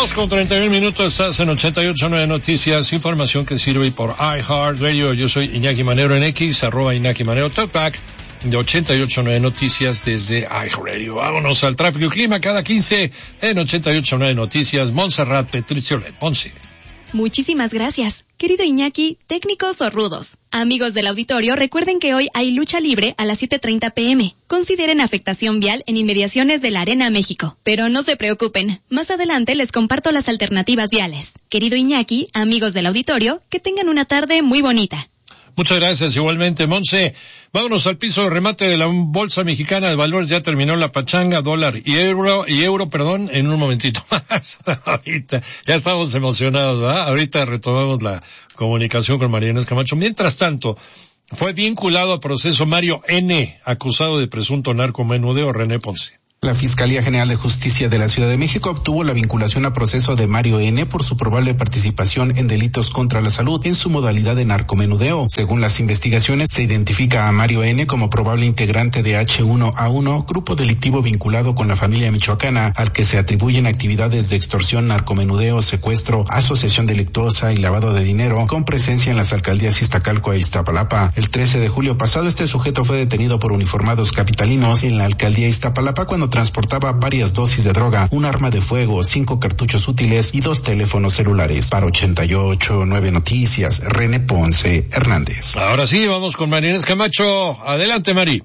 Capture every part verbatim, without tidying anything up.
Dos con treinta y un minutos, estás en ochenta y ocho punto nueve Noticias, información que sirve por iHeartRadio. Yo soy Iñaki Manero en X, arroba Iñaki Manero, talkback de ochenta y ocho punto nueve Noticias desde iHeartRadio. Vámonos al tráfico y clima cada quince en ochenta y ocho punto nueve Noticias. Montserrat Petriciolet. Monse. Muchísimas gracias. Querido Iñaki, técnicos o rudos. Amigos del auditorio, recuerden que hoy hay lucha libre a las siete treinta pm. Consideren afectación vial en inmediaciones de la Arena México. Pero no se preocupen, más adelante les comparto las alternativas viales. Querido Iñaki, amigos del auditorio, que tengan una tarde muy bonita. Muchas gracias, igualmente, Monse. Vámonos al piso de remate de la Bolsa Mexicana de Valores. Ya terminó la pachanga, dólar y euro, y euro, perdón, en un momentito más. Ahorita, ya estamos emocionados, ¿verdad? Ahorita retomamos la comunicación con María Inés Camacho. Mientras tanto, fue vinculado a proceso Mario N., acusado de presunto narcomenudeo. René Ponce. La Fiscalía General de Justicia de la Ciudad de México obtuvo la vinculación a proceso de Mario N. por su probable participación en delitos contra la salud en su modalidad de narcomenudeo. Según las investigaciones, se identifica a Mario N. como probable integrante de H uno A uno, grupo delictivo vinculado con la familia michoacana, al que se atribuyen actividades de extorsión, narcomenudeo, secuestro, asociación delictuosa y lavado de dinero, con presencia en las alcaldías Iztacalco e Iztapalapa. El trece de julio pasado, este sujeto fue detenido por uniformados capitalinos en la alcaldía Iztapalapa cuando transportaba varias dosis de droga, un arma de fuego, cinco cartuchos útiles y dos teléfonos celulares. Para ochenta y ocho punto nueve Noticias, René Ponce Hernández. Ahora sí, vamos con María Inés Camacho. Adelante, Mari.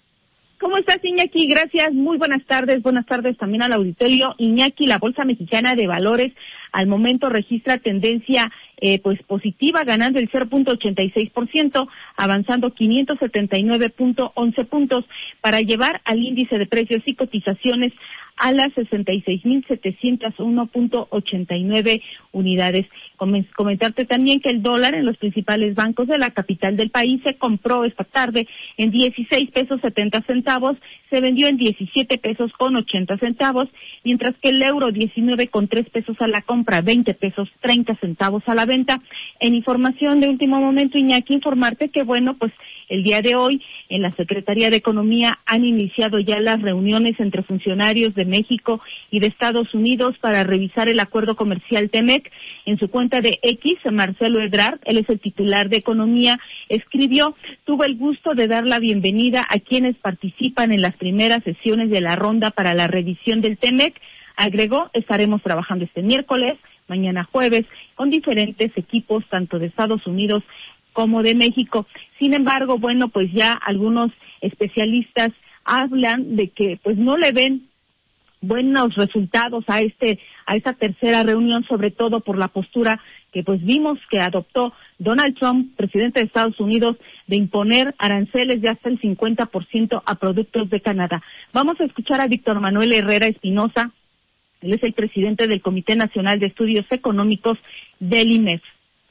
¿Cómo estás, Iñaki? Gracias, muy buenas tardes. Buenas tardes también al auditorio. Iñaki, la Bolsa Mexicana de Valores al momento registra tendencia eh, pues positiva, ganando el cero punto ochenta y seis por ciento, avanzando quinientos setenta y nueve punto once puntos para llevar al índice de precios y cotizaciones a las sesenta y seis mil setecientos uno punto ochenta y nueve unidades. Comentarte también que el dólar en los principales bancos de la capital del país se compró esta tarde en dieciséis pesos setenta centavos, se vendió en diecisiete pesos con ochenta centavos, mientras que el euro diecinueve con tres pesos a la compra, veinte pesos treinta centavos a la venta. En información de último momento, Iñaki, informarte que bueno, pues el día de hoy en la Secretaría de Economía han iniciado ya las reuniones entre funcionarios de México y de Estados Unidos para revisar el acuerdo comercial T-MEC. En su cuenta de X, Marcelo Ebrard, él es el titular de Economía, escribió: tuve el gusto de dar la bienvenida a quienes participan en las primeras sesiones de la ronda para la revisión del T-MEC. Agregó: estaremos trabajando este miércoles, mañana jueves, con diferentes equipos tanto de Estados Unidos como de México. Sin embargo, bueno, pues ya algunos especialistas hablan de que pues no le ven buenos resultados a este a esta tercera reunión, sobre todo por la postura que pues vimos que adoptó Donald Trump, presidente de Estados Unidos, de imponer aranceles de hasta el cincuenta por ciento a productos de Canadá. Vamos a escuchar a Víctor Manuel Herrera Espinosa. Él es el presidente del Comité Nacional de Estudios Económicos del I M E F.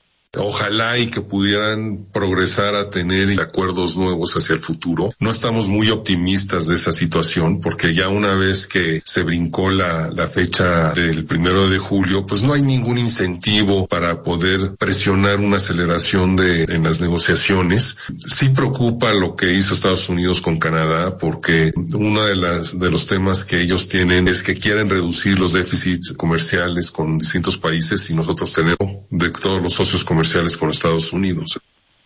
Ojalá y que pudieran progresar a tener acuerdos nuevos hacia el futuro. No estamos muy optimistas de esa situación porque ya una vez que se brincó la, la fecha del primero de julio, pues no hay ningún incentivo para poder presionar una aceleración de en las negociaciones. Sí preocupa lo que hizo Estados Unidos con Canadá porque uno de las de los temas que ellos tienen es que quieren reducir los déficits comerciales con distintos países y nosotros tenemos de todos los socios comerciales con Estados Unidos.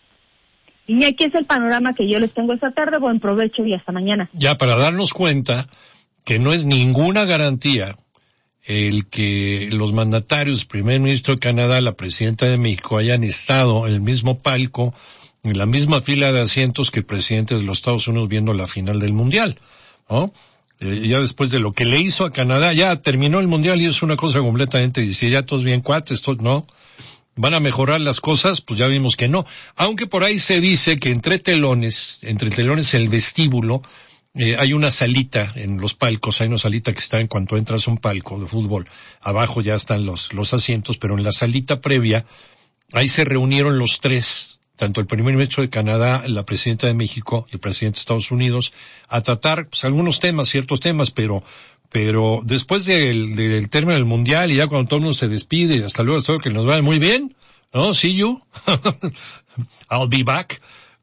Y aquí es el panorama que yo les tengo esta tarde. Buen provecho y hasta mañana. Ya para darnos cuenta que no es ninguna garantía el que los mandatarios, el primer ministro de Canadá, la presidenta de México, hayan estado en el mismo palco, en la misma fila de asientos que el presidente de los Estados Unidos viendo la final del Mundial, ¿no? Eh, ya después de lo que le hizo a Canadá, ya terminó el Mundial y es una cosa completamente, dice, ya todos bien cuates, todos, no. ¿Van a mejorar las cosas? Pues ya vimos que no. Aunque por ahí se dice que entre telones, entre telones el vestíbulo, eh, hay una salita en los palcos, hay una salita que está en cuanto entras a un palco de fútbol. Abajo ya están los, los asientos, pero en la salita previa, ahí se reunieron los tres, tanto el primer ministro de Canadá, la presidenta de México y el presidente de Estados Unidos, a tratar pues algunos temas, ciertos temas, pero pero después del, del término del Mundial y ya cuando todo el mundo se despide, hasta luego, espero que nos vaya muy bien, ¿no? See you, I'll be back,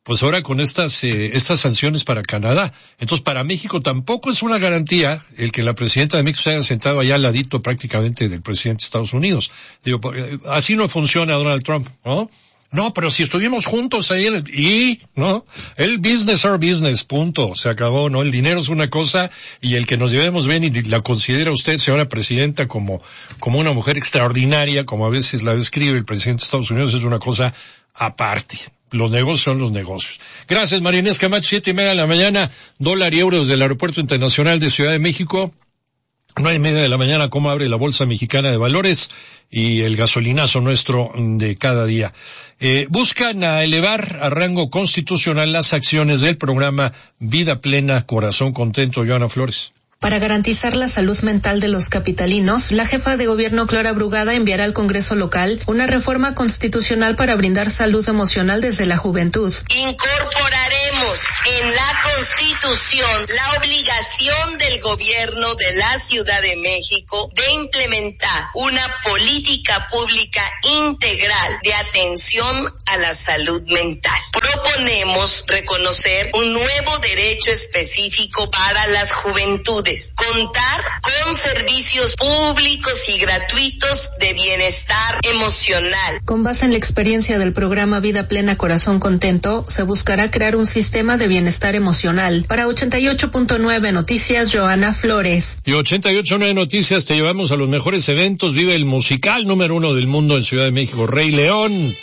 pues ahora con estas eh, estas sanciones para Canadá. Entonces, para México tampoco es una garantía el que la presidenta de México se haya sentado allá al ladito prácticamente del presidente de Estados Unidos. Digo, así no funciona Donald Trump, ¿no? No, pero si estuvimos juntos ahí en el, y, ¿no? El business or business, punto, se acabó, ¿no? El dinero es una cosa y el que nos llevemos bien y la considera usted, señora presidenta, como, como una mujer extraordinaria, como a veces la describe el presidente de Estados Unidos, es una cosa aparte. Los negocios son los negocios. Gracias, María Inés Camacho, siete y media de la mañana, dólar y euros del Aeropuerto Internacional de Ciudad de México. Nueve y media de la mañana, cómo abre la Bolsa Mexicana de Valores y el gasolinazo nuestro de cada día. Eh, buscan a elevar a rango constitucional las acciones del programa Vida Plena, Corazón Contento. Joana Flores. Para garantizar la salud mental de los capitalinos, la jefa de gobierno Clara Brugada enviará al Congreso local una reforma constitucional para brindar salud emocional desde la juventud. Incorporaremos en la Constitución la obligación del gobierno de la Ciudad de México de implementar una política pública integral de atención a la salud mental. Proponemos reconocer un nuevo derecho específico para las juventudes. Contar con servicios públicos y gratuitos de bienestar emocional. Con base en la experiencia del programa Vida Plena Corazón Contento, se buscará crear un sistema de bienestar emocional. Para ochenta y ocho punto nueve Noticias, Joana Flores. Y ochenta y ocho punto nueve Noticias, te llevamos a los mejores eventos. Vive el musical número uno del mundo en Ciudad de México, Rey León.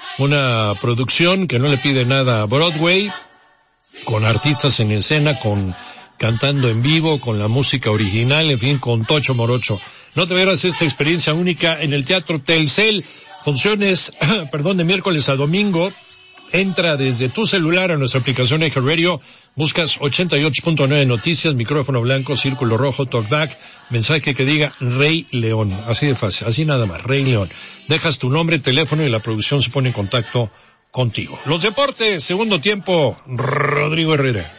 Una producción que no le pide nada a Broadway, con artistas en escena, con cantando en vivo, con la música original, en fin, con Tocho Morocho. No te verás esta experiencia única en el Teatro Telcel. Funciones, perdón, de miércoles a domingo. Entra desde tu celular a nuestra aplicación Eje Radio, buscas ochenta y ocho punto nueve Noticias, micrófono blanco, círculo rojo, talkback, mensaje que diga Rey León. Así de fácil, así nada más, Rey León. Dejas tu nombre, teléfono y la producción se pone en contacto contigo. Los deportes, segundo tiempo, Rodrigo Herrera.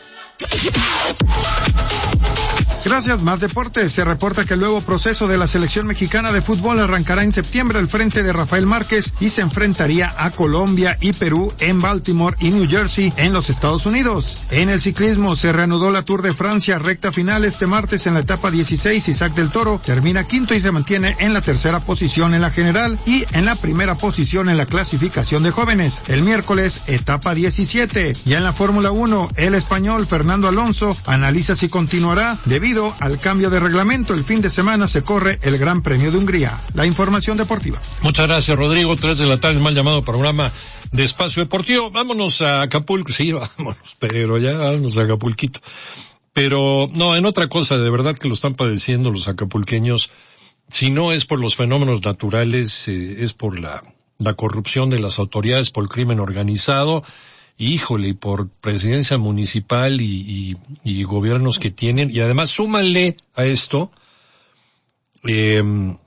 Gracias, más deportes. Se reporta que el nuevo proceso de la selección mexicana de fútbol arrancará en septiembre al frente de Rafael Márquez y se enfrentaría a Colombia y Perú en Baltimore y New Jersey en los Estados Unidos. En el ciclismo se reanudó la Tour de Francia, recta final este martes en la etapa dieciséis. Isaac del Toro termina quinto y se mantiene en la tercera posición en la general y en la primera posición en la clasificación de jóvenes. El miércoles, etapa diecisiete. Ya en la Fórmula uno, el español Fernando Alonso analiza si continuará debido al cambio de reglamento. El fin de semana se corre el Gran Premio de Hungría. La información deportiva. Muchas gracias, Rodrigo. Tres de la tarde, el mal llamado programa de Espacio Deportivo. Vámonos a Acapulco. Sí, vámonos, pero ya vámonos a Acapulquito. Pero, no, en otra cosa, de verdad que lo están padeciendo los acapulqueños. Si no es por los fenómenos naturales, eh, es por la, la corrupción de las autoridades, por el crimen organizado. Híjole, y por presidencia municipal y, y, y gobiernos que tienen, y además súmanle a esto, eh,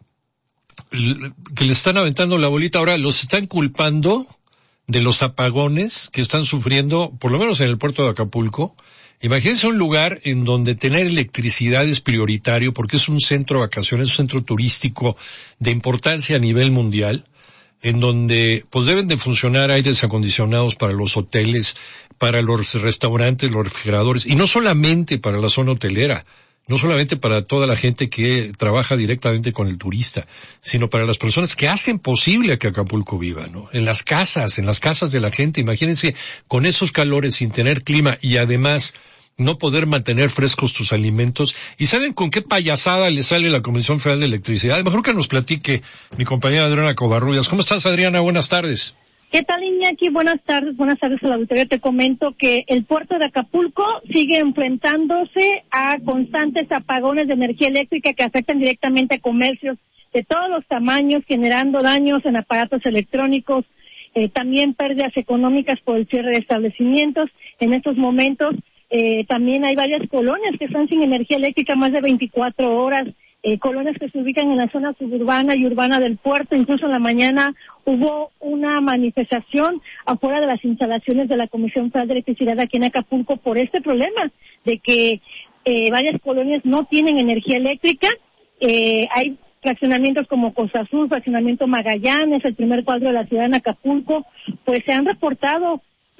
que le están aventando la bolita. Ahora los están culpando de los apagones que están sufriendo, por lo menos en el puerto de Acapulco. Imagínense un lugar en donde tener electricidad es prioritario porque es un centro de vacaciones, un centro turístico de importancia a nivel mundial, en donde pues deben de funcionar aires acondicionados para los hoteles, para los restaurantes, los refrigeradores, y no solamente para la zona hotelera, no solamente para toda la gente que trabaja directamente con el turista, sino para las personas que hacen posible que Acapulco viva, ¿no? En las casas, en las casas de la gente, imagínense con esos calores sin tener clima y además no poder mantener frescos tus alimentos. ¿Y saben con qué payasada le sale la Comisión Federal de Electricidad? Mejor que nos platique mi compañera Adriana Covarrubias. ¿Cómo estás, Adriana? Buenas tardes. ¿Qué tal, Iñaki? Buenas tardes, buenas tardes a la auditoría. Te comento que el puerto de Acapulco sigue enfrentándose a constantes apagones de energía eléctrica que afectan directamente a comercios de todos los tamaños, generando daños en aparatos electrónicos, eh, también pérdidas económicas por el cierre de establecimientos. En estos momentos Eh, también hay varias colonias que están sin energía eléctrica más de veinticuatro horas, eh, colonias que se ubican en la zona suburbana y urbana del puerto. Incluso en la mañana hubo una manifestación afuera de las instalaciones de la Comisión Federal de Electricidad aquí en Acapulco por este problema de que eh, varias colonias no tienen energía eléctrica. Eh, hay fraccionamientos como Costa Azul, fraccionamiento Magallanes, el primer cuadro de la ciudad en Acapulco, pues se han reportado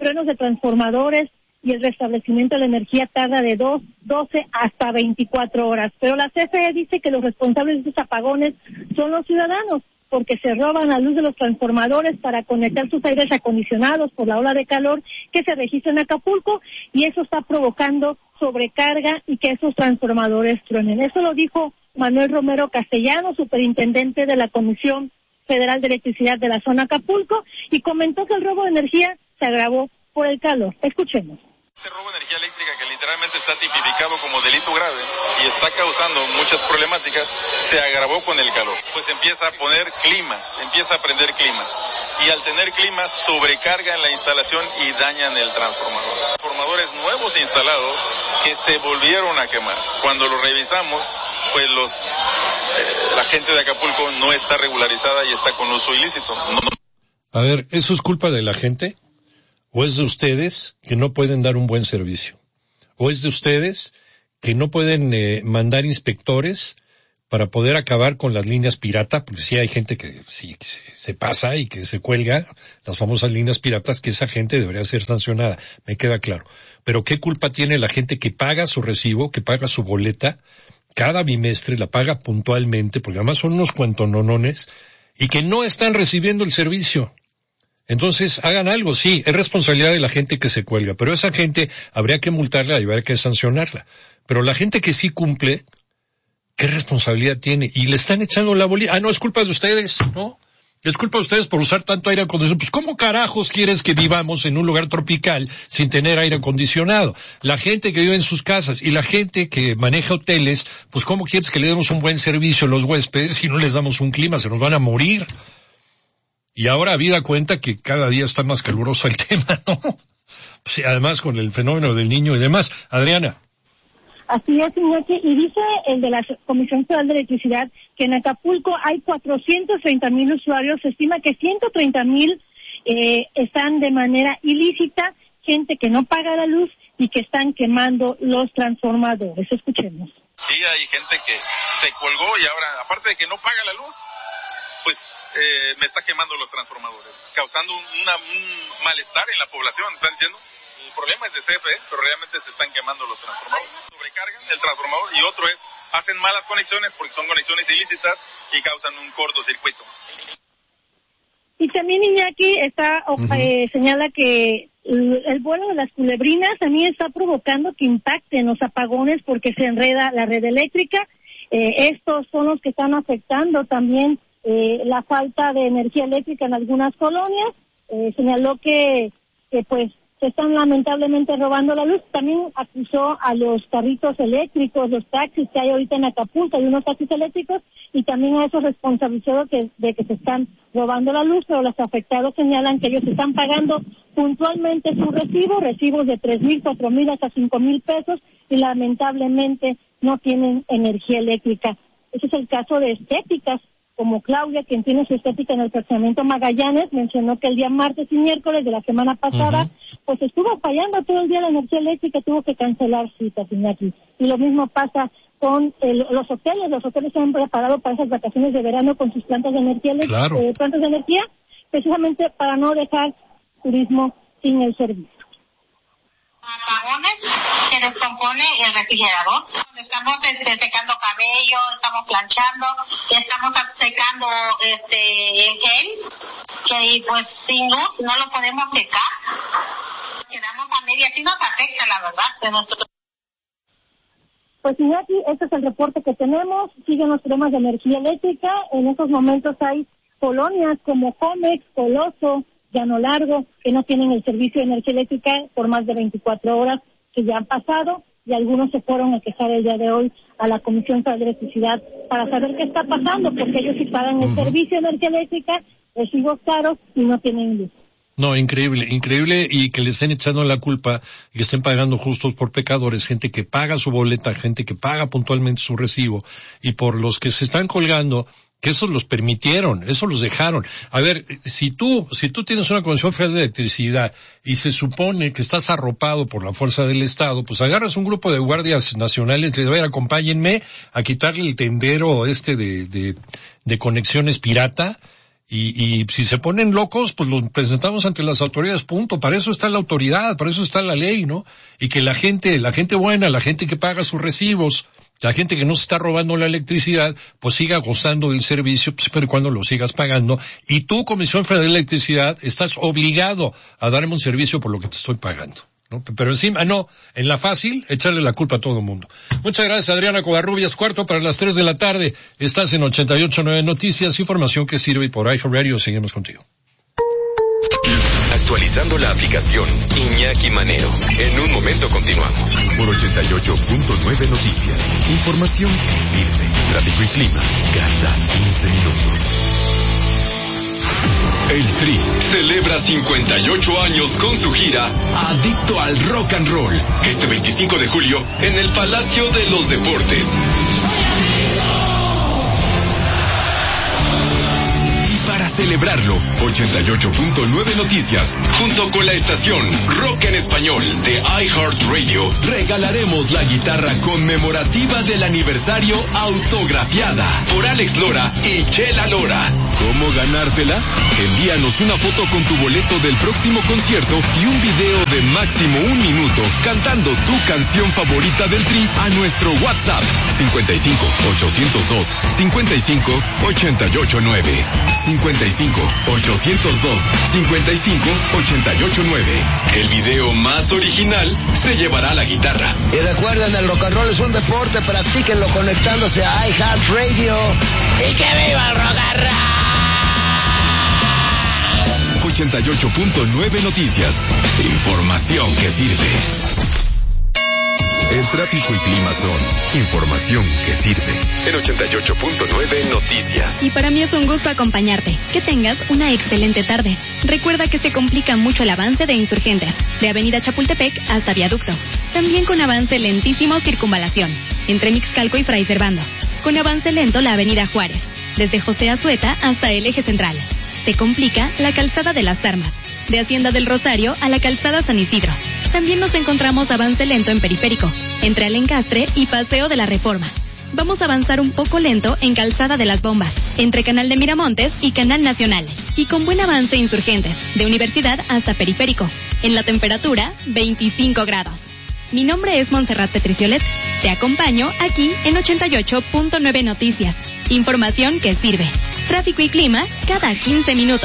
truenos de transformadores y el restablecimiento de la energía tarda de dos, doce hasta veinticuatro horas. Pero la C F E dice que los responsables de estos apagones son los ciudadanos, porque se roban la luz de los transformadores para conectar sus aires acondicionados por la ola de calor que se registra en Acapulco, y eso está provocando sobrecarga y que esos transformadores truenen. Eso lo dijo Manuel Romero Castellano, superintendente de la Comisión Federal de Electricidad de la zona Acapulco, y comentó que el robo de energía se agravó por el calor. Escuchemos. Este robo de energía eléctrica, que literalmente está tipificado como delito grave y está causando muchas problemáticas, se agravó con el calor. Pues empieza a poner climas, empieza a prender climas. Y al tener climas, sobrecargan la instalación y dañan el transformador. Transformadores nuevos instalados que se volvieron a quemar. Cuando los revisamos, pues los eh, la gente de Acapulco no está regularizada y está con uso ilícito. No, no. A ver, ¿eso es culpa de la gente? ¿O es de ustedes que no pueden dar un buen servicio? ¿O es de ustedes que no pueden eh, mandar inspectores para poder acabar con las líneas pirata? Porque sí hay gente que sí que se, se pasa y que se cuelga las famosas líneas piratas, que esa gente debería ser sancionada, me queda claro. Pero ¿qué culpa tiene la gente que paga su recibo, que paga su boleta cada bimestre, la paga puntualmente, porque además son unos cuentononones, y que no están recibiendo el servicio? Entonces, hagan algo, sí, es responsabilidad de la gente que se cuelga, pero esa gente habría que multarla y habría que sancionarla. Pero la gente que sí cumple, ¿qué responsabilidad tiene? Y le están echando la bolita. Ah, no, es culpa de ustedes, ¿no? Es culpa de ustedes por usar tanto aire acondicionado. Pues, ¿cómo carajos quieres que vivamos en un lugar tropical sin tener aire acondicionado? La gente que vive en sus casas y la gente que maneja hoteles, pues, ¿cómo quieres que le demos un buen servicio a los huéspedes si no les damos un clima? Se nos van a morir. Y ahora habida cuenta que cada día está más caluroso el tema, ¿no? Pues, además con el fenómeno del niño y demás. Adriana. Así es, Iñaki, y dice el de la Comisión Federal de Electricidad que en Acapulco hay cuatrocientos treinta mil usuarios. Se estima que ciento treinta mil eh, están de manera ilícita, gente que no paga la luz y que están quemando los transformadores. Escuchemos. Sí, hay gente que se colgó y ahora, aparte de que no paga la luz, pues eh, me está quemando los transformadores, causando una, un malestar en la población. Están diciendo, el problema es de C F E, pero realmente se están quemando los transformadores. Sobrecargan el transformador, y otro es, hacen malas conexiones porque son conexiones ilícitas y causan un cortocircuito. Y también Iñaki está, uh-huh. eh, señala que el, el vuelo de las culebrinas también está provocando que impacten los apagones porque se enreda la red eléctrica. Eh, estos son los que están afectando también Eh, la falta de energía eléctrica en algunas colonias. Eh, señaló que, que pues se están lamentablemente robando la luz. También acusó a los carritos eléctricos, los taxis que hay ahorita en Acapulco, hay unos taxis eléctricos, y también a esos responsabilizó que, de que se están robando la luz, pero los afectados señalan que ellos están pagando puntualmente su recibo, recibos de tres mil, cuatro mil hasta cinco mil pesos, y lamentablemente no tienen energía eléctrica. Ese es el caso de Estéticas, como Claudia, quien tiene su estética en el fraccionamiento Magallanes, mencionó que el día martes y miércoles de la semana pasada, uh-huh. pues estuvo fallando todo el día la energía eléctrica, tuvo que cancelar citas, Iñaki. Y lo mismo pasa con el, los hoteles, los hoteles se han preparado para esas vacaciones de verano con sus plantas de energía eléctrica, claro. eh, plantas de energía, precisamente para no dejar turismo sin el servicio. Apagones, se descompone el refrigerador. Estamos este, secando cabello, estamos planchando, estamos secando este el gel, que pues sin luz no lo podemos secar. Quedamos a media, sí nos afecta, la verdad, de nuestro. Pues Iñaki, este es el reporte que tenemos. Siguen los problemas de energía eléctrica. En estos momentos hay colonias como Comex, Coloso, Llano Largo, que no tienen el servicio de energía eléctrica por más de veinticuatro horas, que ya han pasado, y algunos se fueron a quejar el día de hoy a la Comisión Federal de Electricidad para saber qué está pasando, porque ellos sí pagan el uh-huh. servicio de energía eléctrica, recibos caros y no tienen luz. No, increíble, increíble, y que le estén echando la culpa y que estén pagando justos por pecadores, gente que paga su boleta, gente que paga puntualmente su recibo, y por los que se están colgando, que esos los permitieron, eso los dejaron. A ver, si tú, si tú tienes una Comisión Federal de Electricidad y se supone que estás arropado por la fuerza del Estado, pues agarras un grupo de guardias nacionales, les va a acompáñenme a quitarle el tendero este de, de, de conexiones pirata, Y, y si se ponen locos, pues los presentamos ante las autoridades, punto. Para eso está la autoridad, para eso está la ley, ¿no? Y que la gente, la gente buena, la gente que paga sus recibos, la gente que no se está robando la electricidad, pues siga gozando del servicio, pues, siempre y cuando lo sigas pagando. Y tú, Comisión Federal de Electricidad, estás obligado a darme un servicio por lo que te estoy pagando, ¿no? Pero encima, no, en la fácil, echarle la culpa a todo el mundo. Muchas gracias, Adriana Covarrubias. Cuarto para las tres de la tarde. Estás en ochenta y ocho punto nueve Noticias, información que sirve, y por iHeartRadio seguimos contigo. Actualizando la aplicación Iñaki Manero. En un momento continuamos. Por ochenta y ocho punto nueve Noticias. Información que sirve. Tráfico y clima cada quince minutos. El Tri celebra cincuenta y ocho años con su gira Adicto al Rock and Roll. Este veinticinco de julio en el Palacio de los Deportes. Para celebrarlo, ochenta y ocho punto nueve Noticias, junto con la estación Rock en Español de iHeartRadio, regalaremos la guitarra conmemorativa del aniversario autografiada por Alex Lora y Chela Lora. ¿Cómo ganártela? Envíanos una foto con tu boleto del próximo concierto y un video de máximo un minuto cantando tu canción favorita del Tri a nuestro WhatsApp cincuenta y cinco, ochocientos dos, cincuenta y cinco, ochenta y ocho nueve. cincuenta y cinco, ochocientos dos, cincuenta y cinco, ochenta y ocho nueve. El video más original se llevará la guitarra. Y recuerden, el rock and roll es un deporte, practíquenlo conectándose a iHeartRadio. ¡Y que viva el rock and roll! ochenta y ocho punto nueve Noticias. Información que sirve. El tráfico y clima son información que sirve. En ochenta y ocho punto nueve Noticias. Y para mí es un gusto acompañarte. Que tengas una excelente tarde. Recuerda que se complica mucho el avance de Insurgentes, de Avenida Chapultepec hasta Viaducto. También con avance lentísimo Circunvalación, entre Mixcalco y Fray Servando. Con avance lento la Avenida Juárez, desde José Azueta hasta el Eje Central. Se complica la Calzada de las Armas, de Hacienda del Rosario a la Calzada San Isidro. También nos encontramos avance lento en Periférico, entre Alencastre y Paseo de la Reforma. Vamos a avanzar un poco lento en Calzada de las Bombas, entre Canal de Miramontes y Canal Nacional. Y con buen avance Insurgentes, de Universidad hasta Periférico. En la temperatura, veinticinco grados. Mi nombre es Montserrat Petricioles. Te acompaño aquí en ochenta y ocho punto nueve Noticias. Información que sirve. Tráfico y clima cada quince minutos.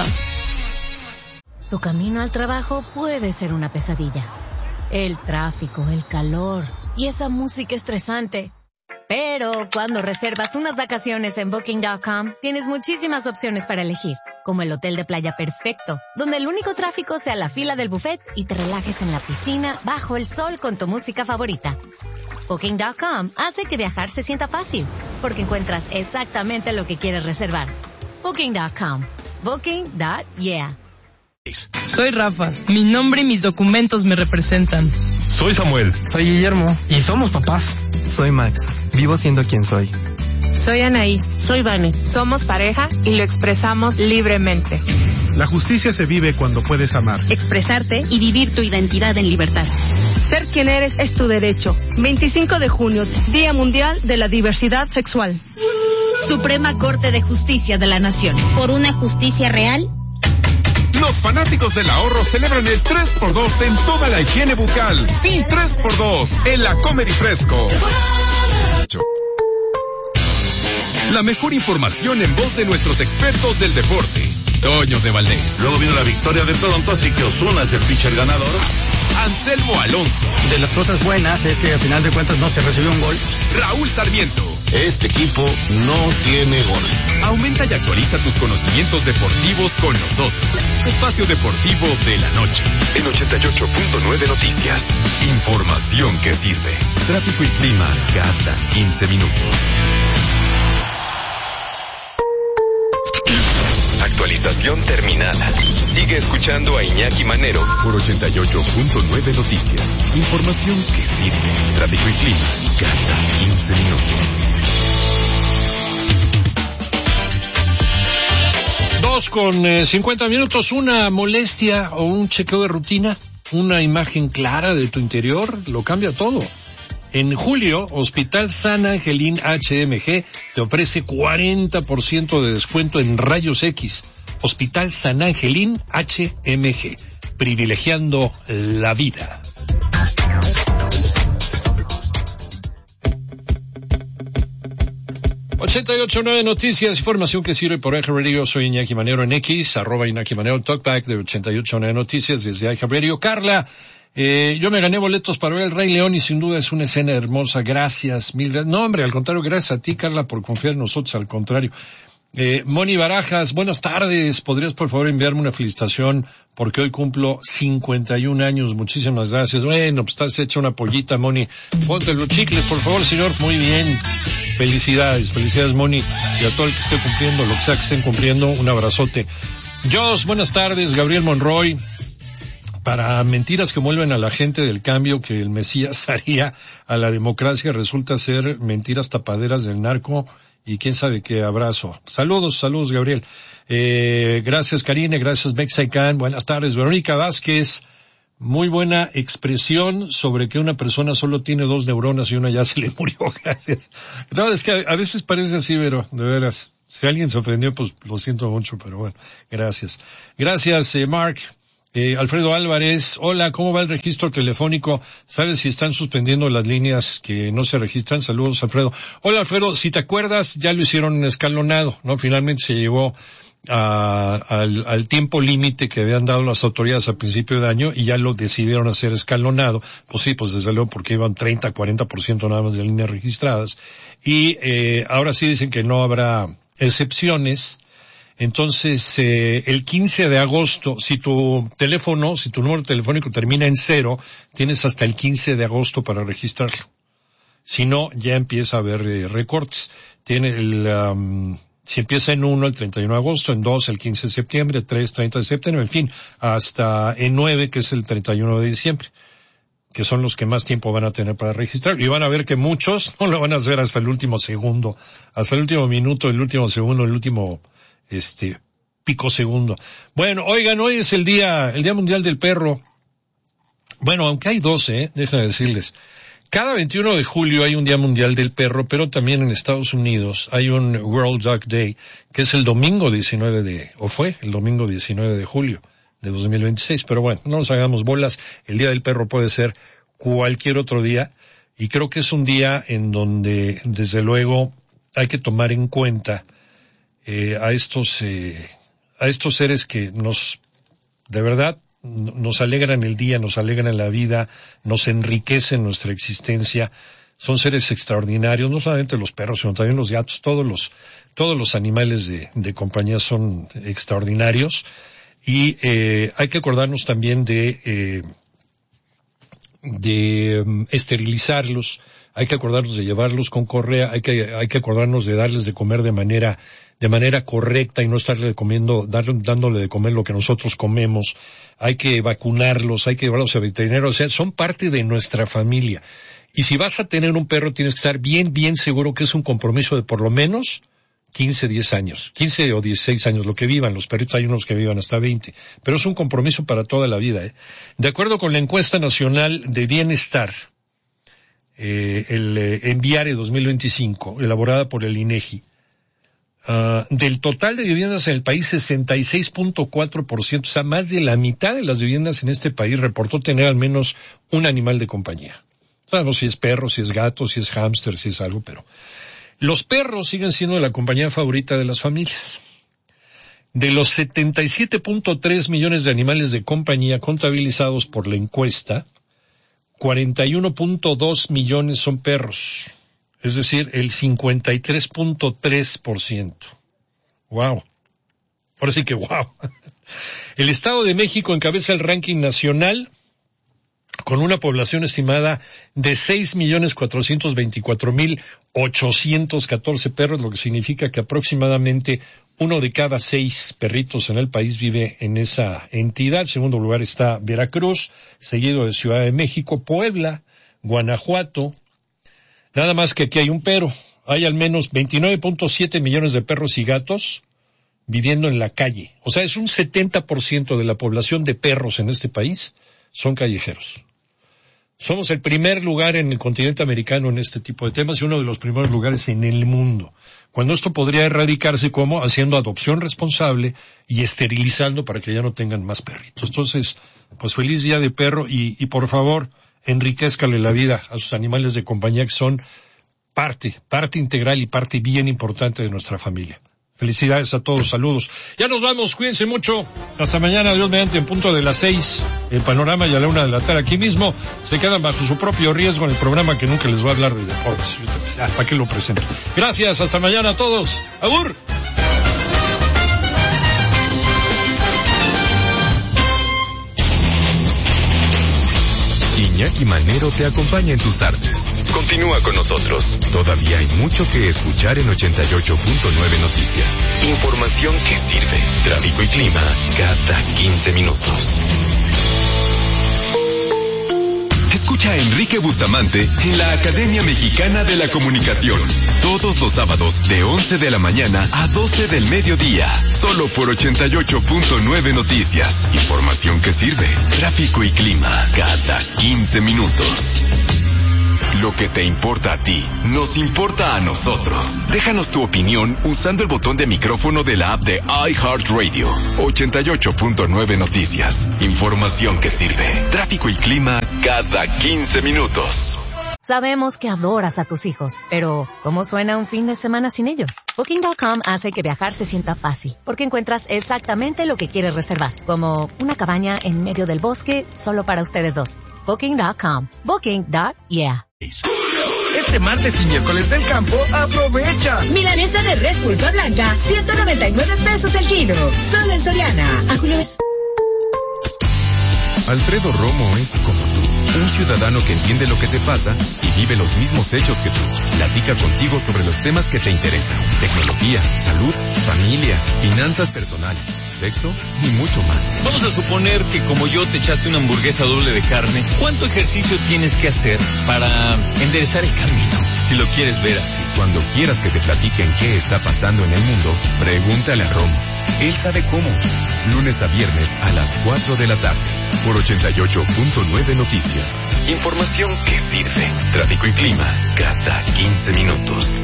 Tu camino al trabajo puede ser una pesadilla. El tráfico, el calor y esa música estresante. Pero cuando reservas unas vacaciones en Booking punto com, tienes muchísimas opciones para elegir, como el hotel de playa perfecto, donde el único tráfico sea la fila del buffet y te relajes en la piscina bajo el sol con tu música favorita. Booking punto com hace que viajar se sienta fácil, porque encuentras exactamente lo que quieres reservar. Booking punto com. Booking. Yeah. Soy Rafa. Mi nombre y mis documentos me representan. Soy Samuel. Soy Guillermo. Y somos papás. Soy Max. Vivo siendo quien soy. Soy Anaí. Soy Vane. Somos pareja y lo expresamos libremente. La justicia se vive cuando puedes amar, expresarte y vivir tu identidad en libertad. Ser quien eres es tu derecho. veinticinco de junio, Día Mundial de la Diversidad Sexual. Suprema Corte de Justicia de la Nación. Por una justicia real. Los fanáticos del ahorro celebran el tres por dos en toda la higiene bucal. Sí, tres por dos en la Comer y Fresco. La mejor información en voz de nuestros expertos del deporte. Toño de Valdés. Luego vino la victoria de Toronto, así que Ozuna es el pitcher ganador. Anselmo Alonso. De las cosas buenas es que al final de cuentas no se recibió un gol. Raúl Sarmiento. Este equipo no tiene gol. Aumenta y actualiza tus conocimientos deportivos con nosotros. Espacio Deportivo de la Noche. En ochenta y ocho punto nueve Noticias. Información que sirve. Tráfico y clima cada quince minutos. Actualización terminada. Sigue escuchando a Iñaki Manero por ochenta y ocho punto nueve Noticias. Información que sirve. Tráfico y clima cada quince minutos. Dos con eh, cincuenta minutos. Una molestia o un chequeo de rutina, una imagen clara de tu interior, lo cambia todo. En julio, Hospital San Angelín H M G te ofrece cuarenta por ciento de descuento en rayos X. Hospital San Angelín H M G, privilegiando la vida. ochenta y ocho punto nueve Noticias, información que sirve por iHeart Radio. Soy Iñaki Manero en X, arroba Iñaki Manero, talkback de ochenta y ocho punto nueve Noticias desde iHeart Radio. Carla, eh, yo me gané boletos para ver El Rey León y sin duda es una escena hermosa. Gracias, mil gracias. No, hombre, al contrario, gracias a ti, Carla, por confiar en nosotros, al contrario. Eh, Moni Barajas, buenas tardes. ¿Podrías, por favor, enviarme una felicitación? Porque hoy cumplo cincuenta y un años. Muchísimas gracias. Bueno, pues estás hecha una pollita, Moni. Ponte los chicles, por favor, señor. Muy bien. Felicidades, felicidades, Moni. Y a todo el que esté cumpliendo, lo que sea que estén cumpliendo, un abrazote. Jos, buenas tardes. Gabriel Monroy. Para mentiras que vuelven a la gente del cambio que el Mesías haría a la democracia, resulta ser mentiras tapaderas del narco. Y quién sabe qué abrazo. Saludos, saludos, Gabriel. Eh, gracias, Karine, gracias, Mexican. Buenas tardes, Verónica Vázquez. Muy buena expresión sobre que una persona solo tiene dos neuronas y una ya se le murió. Gracias. No, es que a, a veces parece así, pero de veras. Si alguien se ofendió, pues lo siento mucho, pero bueno, gracias. Gracias, eh, Mark. Eh, Alfredo Álvarez, hola, ¿cómo va el registro telefónico? ¿Sabes si están suspendiendo las líneas que no se registran? Saludos, Alfredo. Hola, Alfredo, si te acuerdas, ya lo hicieron escalonado, ¿no? Finalmente se llegó a, al, al tiempo límite que habían dado las autoridades al principio de año y ya lo decidieron hacer escalonado. Pues sí, pues desde luego porque iban treinta, cuarenta por ciento nada más de líneas registradas. Y eh, ahora sí dicen que no habrá excepciones. Entonces, eh, el quince de agosto, si tu teléfono, si tu número telefónico termina en cero, tienes hasta el quince de agosto para registrarlo. Si no, ya empieza a haber eh, recortes. Tiene el, um, si empieza en uno, el treinta y uno de agosto, en dos, el quince de septiembre, tres, treinta de septiembre, en fin, hasta en nueve, que es el treinta y uno de diciembre, que son los que más tiempo van a tener para registrar. Y van a ver que muchos no lo van a hacer hasta el último segundo, hasta el último minuto, el último segundo, el último este pico segundo. Bueno, oigan, hoy es el día, el Día Mundial del Perro. Bueno, aunque hay doce, ¿eh? Déjenme decirles. Cada veintiuno de julio hay un Día Mundial del Perro, pero también en Estados Unidos hay un World Dog Day, que es el domingo diecinueve de, o fue el domingo diecinueve de julio de dos mil veintiséis. Pero bueno, no nos hagamos bolas. El Día del Perro puede ser cualquier otro día, y creo que es un día en donde, desde luego, hay que tomar en cuenta Eh, a estos, eh, a estos seres que nos, de verdad, nos alegran el día, nos alegran la vida, nos enriquecen nuestra existencia. Son seres extraordinarios, no solamente los perros, sino también los gatos, todos los, todos los animales de, de compañía son extraordinarios. Y, eh, hay que acordarnos también de, eh, de um, esterilizarlos, hay que acordarnos de llevarlos con correa, hay que, hay que acordarnos de darles de comer de manera, de manera correcta y no estarle comiendo, darle, dándole de comer lo que nosotros comemos. Hay que vacunarlos, hay que llevarlos a veterinarios, o sea, son parte de nuestra familia. Y si vas a tener un perro, tienes que estar bien, bien seguro que es un compromiso de por lo menos quince, diez años, quince o dieciséis años, lo que vivan. Los perritos hay unos que vivan hasta veinte, pero es un compromiso para toda la vida, ¿eh? De acuerdo con la encuesta nacional de bienestar, eh, el eh, Enviare dos mil veinticinco, elaborada por el INEGI, uh, del total de viviendas en el país, sesenta y seis punto cuatro por ciento, o sea, más de la mitad de las viviendas en este país reportó tener al menos un animal de compañía. Sabemos si es perro, si es gato, si es hámster, si es algo, pero los perros siguen siendo la compañía favorita de las familias. De los setenta y siete punto tres millones de animales de compañía contabilizados por la encuesta, cuarenta y uno punto dos millones son perros, es decir, el cincuenta y tres punto tres por ciento. Wow. Ahora sí que wow. El Estado de México encabeza el ranking nacional con una población estimada de seis millones cuatrocientos veinticuatro mil ochocientos catorce perros, lo que significa que aproximadamente uno de cada seis perritos en el país vive en esa entidad. En segundo lugar está Veracruz, seguido de Ciudad de México, Puebla, Guanajuato. Nada más que aquí hay un pero. Hay al menos veintinueve punto siete millones de perros y gatos viviendo en la calle. O sea, es un setenta por ciento de la población de perros en este país son callejeros. Somos el primer lugar en el continente americano en este tipo de temas y uno de los primeros lugares en el mundo. Cuando esto podría erradicarse como haciendo adopción responsable y esterilizando para que ya no tengan más perritos. Entonces, pues feliz día de perro y, y por favor, enriquézcale la vida a sus animales de compañía que son parte, parte integral y parte bien importante de nuestra familia. Felicidades a todos, saludos. Ya nos vamos, cuídense mucho. Hasta mañana, Dios mediante, en punto de las seis. El panorama y a la una de la tarde aquí mismo. Se quedan bajo su propio riesgo en el programa que nunca les va a hablar de deportes. Ya, ¿para qué lo presento? Gracias, hasta mañana a todos. ¡Abur! Iñaki Manero te acompaña en tus tardes. Continúa con nosotros. Todavía hay mucho que escuchar en ochenta y ocho punto nueve Noticias. Información que sirve. Tráfico y clima cada quince minutos. Escucha a Enrique Bustamante en la Academia Mexicana de la Comunicación. Todos los sábados de once de la mañana a doce del mediodía. Solo por ochenta y ocho punto nueve Noticias. Información que sirve. Tráfico y clima cada quince minutos. Lo que te importa a ti, nos importa a nosotros. Déjanos tu opinión usando el botón de micrófono de la app de iHeartRadio. ochenta y ocho punto nueve Noticias. Información que sirve. Tráfico y clima cada quince minutos. Sabemos que adoras a tus hijos, pero ¿cómo suena un fin de semana sin ellos? Booking punto com hace que viajar se sienta fácil, porque encuentras exactamente lo que quieres reservar, como una cabaña en medio del bosque solo para ustedes dos. Booking punto com. Booking punto yeah. Este martes y miércoles del campo, aprovecha. Milanesa de res pulpa blanca, ciento noventa y nueve pesos el kilo. Solo en Soriana. A julio es... Alfredo Romo es como tú, un ciudadano que entiende lo que te pasa y vive los mismos hechos que tú. Platica contigo sobre los temas que te interesan: tecnología, salud, familia, finanzas personales, sexo y mucho más. Vamos a suponer que como yo te echaste una hamburguesa doble de carne. ¿Cuánto ejercicio tienes que hacer para enderezar el camino? Si lo quieres ver así. Cuando quieras que te platiquen qué está pasando en el mundo, pregúntale a Romo. Él sabe cómo. Lunes a viernes a las cuatro de la tarde. Por ochenta y ocho punto nueve Noticias. Información que sirve. Tráfico y clima cada quince minutos.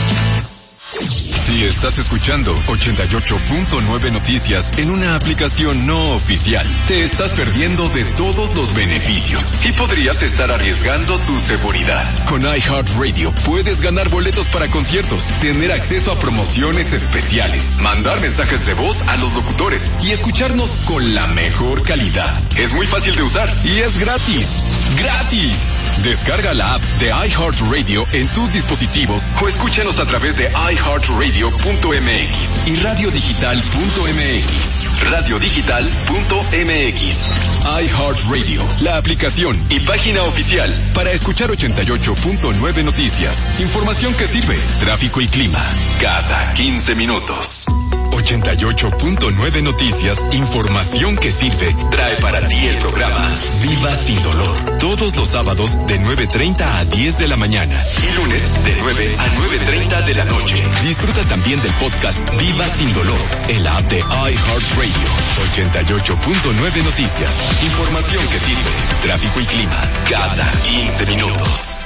Si estás escuchando ochenta y ocho punto nueve Noticias en una aplicación no oficial, te estás perdiendo de todos los beneficios y podrías estar arriesgando tu seguridad. Con iHeartRadio puedes ganar boletos para conciertos, tener acceso a promociones especiales, mandar mensajes de voz a los locutores y escucharnos con la mejor calidad. Es muy fácil de usar y es gratis. ¡Gratis! Descarga la app de iHeartRadio en tus dispositivos o escúchanos a través de iHeartRadio punto m x y radio digital punto m x. radio digital punto m x. iHeartRadio, la aplicación y página oficial para escuchar ochenta y ocho punto nueve Noticias. Información que sirve. Tráfico y clima cada quince minutos. ochenta y ocho punto nueve Noticias, información que sirve, trae para ti el programa Viva Sin Dolor. Todos los sábados de nueve treinta a diez de la mañana y lunes de nueve a nueve treinta de la noche. Disfruta también del podcast Viva Sin Dolor en la app de iHeartRadio. ochenta y ocho punto nueve Noticias, información que sirve, tráfico y clima cada quince minutos.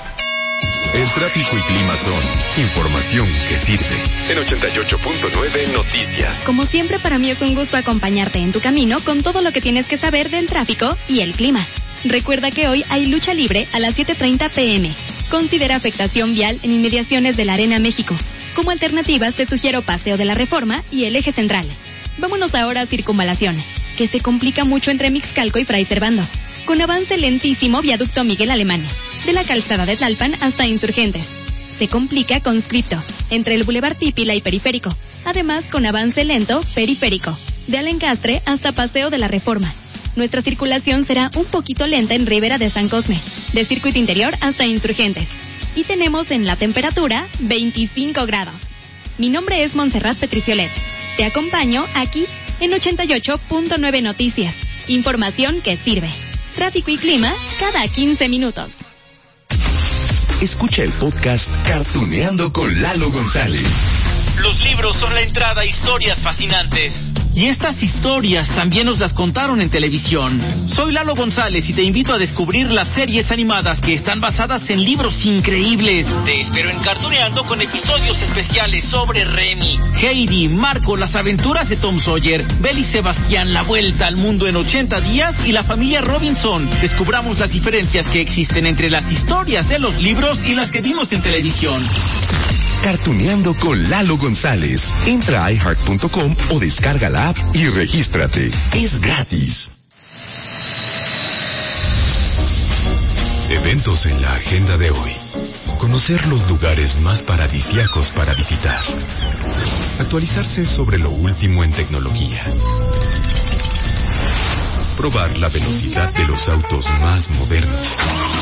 El tráfico y clima son información que sirve en ochenta y ocho punto nueve Noticias. Como siempre, para mí es un gusto acompañarte en tu camino con todo lo que tienes que saber del tráfico y el clima. Recuerda que hoy hay lucha libre a las siete treinta pm. Considera afectación vial en inmediaciones de la Arena México. Como alternativas te sugiero Paseo de la Reforma y el Eje Central. Vámonos ahora a Circunvalación, que se complica mucho entre Mixcalco y Fray Servando, con avance lentísimo Viaducto Miguel Alemán, de la calzada de Tlalpan hasta Insurgentes. Se complica Conscripto, entre el Boulevard Pípila y Periférico, además con avance lento Periférico, de Alencastre hasta Paseo de la Reforma. Nuestra circulación será un poquito lenta en Ribera de San Cosme, de Circuito Interior hasta Insurgentes. Y tenemos en la temperatura veinticinco grados. Mi nombre es Montserrat Petriciolet. Te acompaño aquí en ochenta y ocho punto nueve Noticias. Información que sirve. Tráfico y clima cada quince minutos. Escucha el podcast Cartuneando con Lalo González. Los libros son la entrada a historias fascinantes. Y estas historias también nos las contaron en televisión. Soy Lalo González y te invito a descubrir las series animadas que están basadas en libros increíbles. Te espero en Cartuneando con episodios especiales sobre Remy, Heidi, Marco, las aventuras de Tom Sawyer, Belle y Sebastián, la vuelta al mundo en ochenta días y la familia Robinson. Descubramos las diferencias que existen entre las historias de los libros y las que vimos en televisión. Cartuneando con Lalo González. Entra a i heart punto com o descarga la app y regístrate. Es gratis. Eventos en la agenda de hoy. Conocer los lugares más paradisíacos para visitar. Actualizarse sobre lo último en tecnología. Probar la velocidad de los autos más modernos.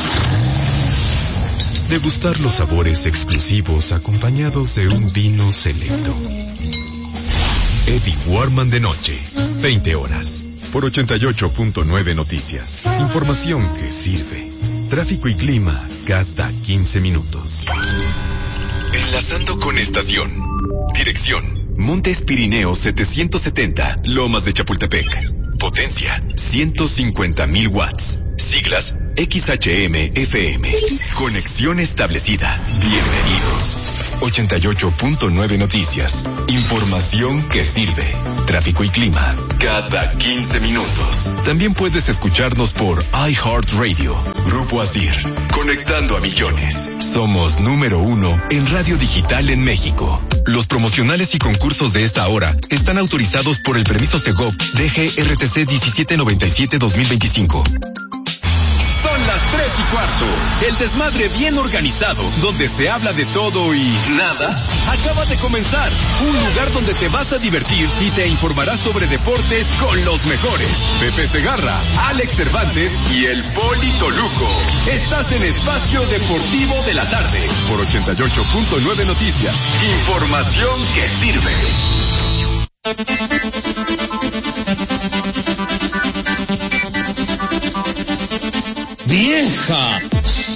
Degustar los sabores exclusivos acompañados de un vino selecto. Eddie Warman de noche, veinte horas, por ochenta y ocho punto nueve Noticias. Información que sirve. Tráfico y clima cada quince minutos. Enlazando con estación. Dirección: Montes Pirineos setecientos setenta, Lomas de Chapultepec. Potencia: ciento cincuenta mil watts. Siglas: X H M F M. Conexión establecida. Bienvenido. ochenta y ocho punto nueve Noticias. Información que sirve. Tráfico y clima cada quince minutos. También puedes escucharnos por iHeartRadio. Grupo Asir. Conectando a millones. Somos número uno en radio digital en México. Los promocionales y concursos de esta hora están autorizados por el permiso Segov D G R T C diecisiete noventa y siete dos mil veinticinco. Son las tres y cuarto. El desmadre bien organizado, donde se habla de todo y nada, acaba de comenzar. Un lugar donde te vas a divertir y te informarás sobre deportes con los mejores. Pepe Segarra, Alex Cervantes y el Poli Toluco. Estás en Espacio Deportivo de la Tarde, por ochenta y ocho punto nueve Noticias. Información que sirve. ¡Vieja!